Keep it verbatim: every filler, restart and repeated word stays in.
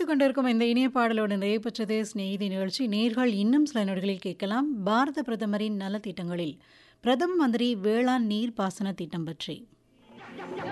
கேட்டுக் கொண்டிருக்கும் இந்த இனிய பாடலோடு நிறைவு பெற்றது சிநேகிதி நிகழ்ச்சி. நேர்கள் இன்னும் சில நொடிகளில் கேட்கலாம். பாரத பிரதமரின் நலத்திட்டங்களில் பிரதம மந்திரி வேளாண் நீர் பாசன திட்டம் பற்றி.